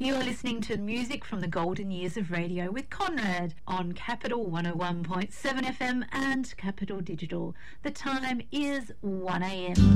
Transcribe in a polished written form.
You're listening to music from the golden years of radio with Conrad on Capital 101.7 FM and Capital Digital. The time is 1 a.m.